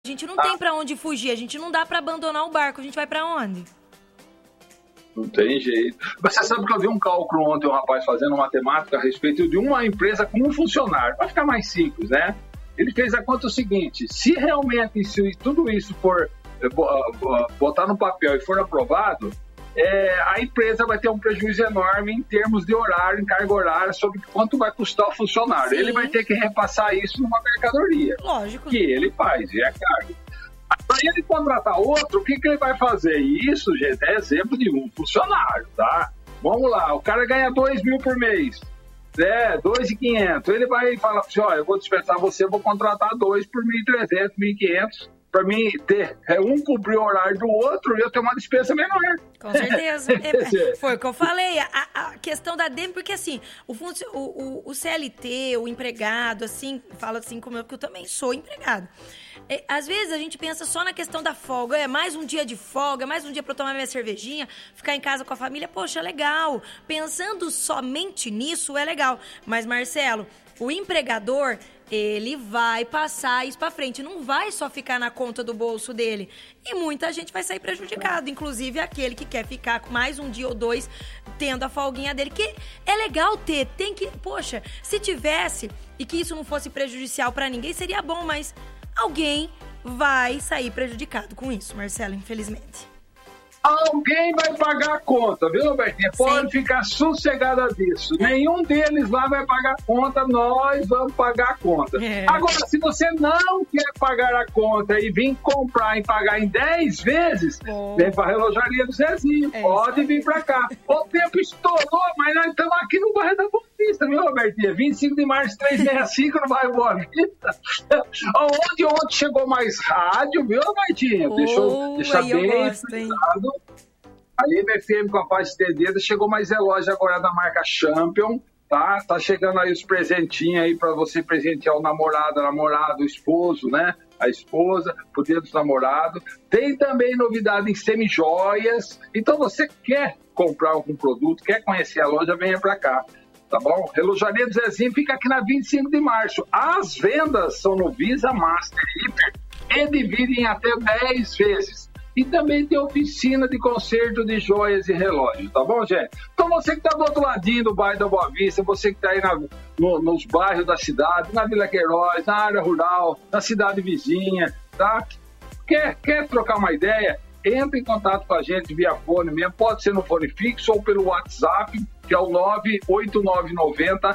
A gente não tem pra onde fugir, a gente não dá pra abandonar o barco, a gente vai pra onde? Não tem jeito. Mas você sabe que eu vi um cálculo ontem, um rapaz fazendo matemática a respeito de uma empresa com um funcionário. Vai ficar mais simples, né? Ele fez a conta o seguinte: se realmente tudo isso for botar no papel e for aprovado, a empresa vai ter um prejuízo enorme em termos de horário, em carga horária, sobre quanto vai custar o funcionário. Sim. Ele vai ter que repassar isso numa mercadoria. Lógico. Que ele faz, e é carga. Para ele contratar outro, o que ele vai fazer? Isso, gente, é exemplo de um funcionário, tá? Vamos lá, o cara ganha 2 mil por mês, 2.500. Ele vai falar assim: olha, eu vou dispensar você, eu vou contratar 2 por 1.300, 1.500, para mim ter um cobrir o horário do outro e eu ter uma despesa menor. Com certeza. Foi o que eu falei. A questão da DEM, porque assim, o CLT, o empregado, assim, fala assim como eu, porque eu também sou empregado. Às vezes a gente pensa só na questão da folga. É mais um dia de folga, mais um dia para eu tomar minha cervejinha, ficar em casa com a família. Poxa, é legal. Pensando somente nisso, é legal. Mas, Marcelo, o empregador, ele vai passar isso para frente. Não vai só ficar na conta do bolso dele. E muita gente vai sair prejudicado. Inclusive aquele que quer ficar com mais um dia ou 2 tendo a folguinha dele. Que é legal ter. Tem que... Poxa, se tivesse e que isso não fosse prejudicial para ninguém, seria bom, mas... Alguém vai sair prejudicado com isso, Marcelo, infelizmente. Alguém vai pagar a conta, viu, Robertinha? Pode ficar sossegada disso. Nenhum deles lá vai pagar a conta, nós vamos pagar a conta. Agora, se você não quer pagar a conta e vir comprar e pagar em 10 vezes, vem para a relojaria do Zezinho. Pode vir para cá. O tempo estourou, mas nós estamos aqui no bairro da Boa Vista, viu, Robertinha? 25 de março, 365 no bairro Boa Vista. Onde ontem chegou mais rádio, viu, Robertinha? Deixa bem explicado. A MFM com a Paz Estendida, chegou mais relógio agora da marca Champion, tá? Tá chegando aí os presentinhos aí para você presentear o namorado, o esposo, né? A esposa, pro dia dos namorados. Tem também novidade em semijoias. Então você quer comprar algum produto, quer conhecer a loja, venha para cá. Tá bom? Relojaria do Zezinho fica aqui na 25 de março. As vendas são no Visa, Master, Hiper e dividem até 10 vezes. E também tem oficina de conserto de joias e relógios, tá bom, gente? Então você que tá do outro ladinho do bairro da Boa Vista, você que tá aí nos bairros da cidade, na Vila Queiroz, na área rural, na cidade vizinha, tá? Quer trocar uma ideia? Entra em contato com a gente via fone mesmo, pode ser no fone fixo ou pelo WhatsApp, que é o 98990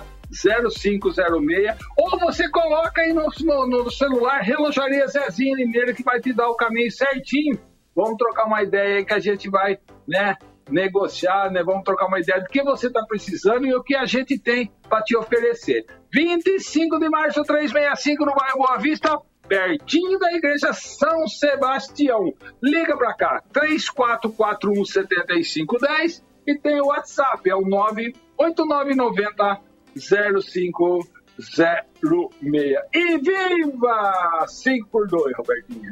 0506, ou você coloca aí no celular Relojaria Zezinho Limeira, que vai te dar o caminho certinho. Vamos trocar uma ideia aí que a gente vai, né, negociar, né? Vamos trocar uma ideia do que você está precisando e o que a gente tem para te oferecer. 25 de março, 365, no bairro Boa Vista, pertinho da Igreja São Sebastião. Liga para cá, 3441-7510, e tem o WhatsApp, é o 98990 0506. E viva 5x2, Robertinha!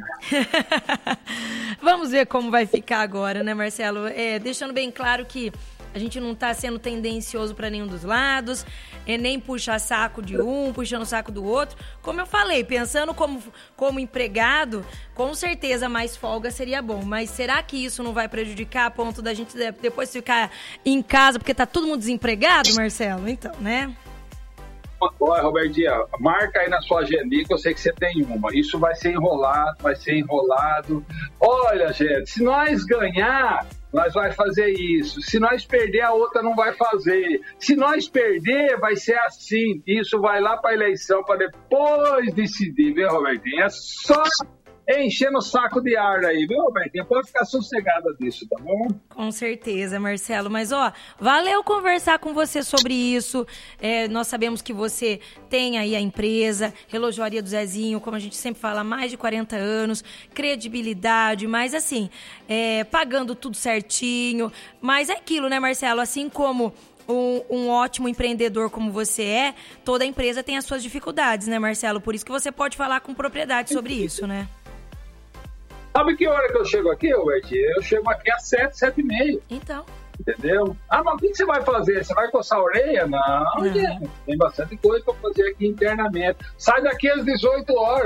Vamos ver como vai ficar agora, né, Marcelo? Deixando bem claro que a gente não está sendo tendencioso para nenhum dos lados, nem puxar saco de um, puxando saco do outro. Como eu falei, pensando como empregado, com certeza mais folga seria bom. Mas será que isso não vai prejudicar a ponto da gente depois ficar em casa porque tá todo mundo desempregado, Marcelo? Então, né? Olha, Robertinha, marca aí na sua agenda, que eu sei que você tem uma. Isso vai ser enrolado. Olha, gente, se nós ganhar, nós vai fazer isso. Se nós perder, a outra não vai fazer. Se nós perder, vai ser assim. Isso vai lá para a eleição, para depois decidir, viu, Robertinha? É só enchendo o saco de ar aí, viu, Robertinha? Pode ficar sossegada disso, tá bom? Com certeza, Marcelo. Mas, valeu conversar com você sobre isso. Nós sabemos que você tem aí a empresa, Relojaria do Zezinho, como a gente sempre fala, há mais de 40 anos, credibilidade, mas assim, pagando tudo certinho. Mas é aquilo, né, Marcelo? Assim como um ótimo empreendedor como você toda empresa tem as suas dificuldades, né, Marcelo? Por isso que você pode falar com propriedade sobre isso, né? Sabe que hora que eu chego aqui, Robertinha? Eu chego aqui às 7h30. Então. Entendeu? Mas o que você vai fazer? Você vai coçar a orelha? Não. Tem bastante coisa para fazer aqui internamente. Sai daqui às 18 horas.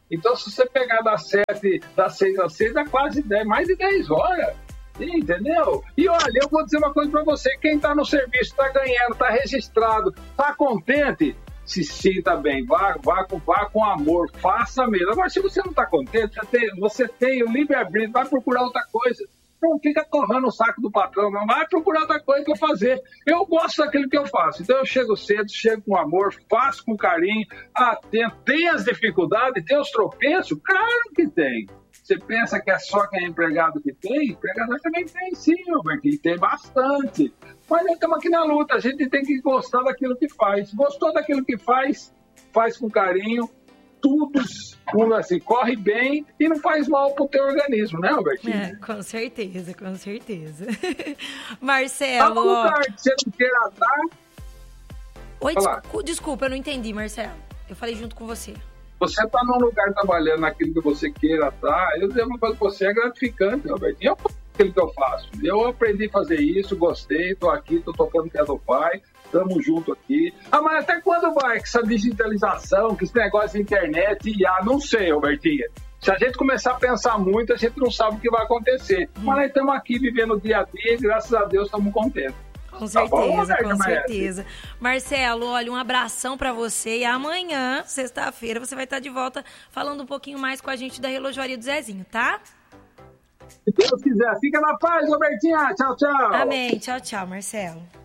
Então, se você pegar das 6 às 6, dá quase 10, mais de 10 horas. Entendeu? E olha, eu vou dizer uma coisa para você. Quem está no serviço, está ganhando, está registrado, está contente, se sinta bem, vá com amor, faça mesmo. Agora, se você não está contente, você tem o livre-arbítrio, vai procurar outra coisa. Não fica torrando o saco do patrão, não. Vai procurar outra coisa para fazer. Eu gosto daquilo que eu faço. Então eu chego cedo, chego com amor, faço com carinho, atento. Tem as dificuldades, tem os tropeços? Claro que tem. Você pensa que é só quem é empregado que tem? Empregador também tem, sim, meu Bertinho. Tem bastante. Mas nós estamos aqui na luta. A gente tem que gostar daquilo que faz. Gostou daquilo que faz, faz com carinho. Tudo assim, corre bem e não faz mal pro teu organismo, né, Albertinho? Com certeza, com certeza. Marcelo, lugar que você não queira dar... Oi, desculpa, eu não entendi, Marcelo. Eu falei junto com você. Você está num lugar trabalhando naquilo que você queira estar, eu dizer uma coisa para você, é gratificante, Albertinho. Eu faço aquilo que eu faço. Eu aprendi a fazer isso, gostei, estou aqui, estou tocando que é do pai. Estamos juntos aqui. Mas até quando vai essa digitalização, que esse negócio de internet e não sei, Albertinha. Se a gente começar a pensar muito, a gente não sabe o que vai acontecer. Mas nós estamos aqui vivendo o dia a dia e, graças a Deus, estamos contentes. Com certeza, com certeza. Marcelo, olha, um abração pra você. E amanhã, sexta-feira, você vai estar de volta falando um pouquinho mais com a gente da Relojoaria do Zezinho, tá? Se Deus quiser. Fica na paz, Albertinha. Tchau, tchau. Amém. Tchau, tchau, Marcelo.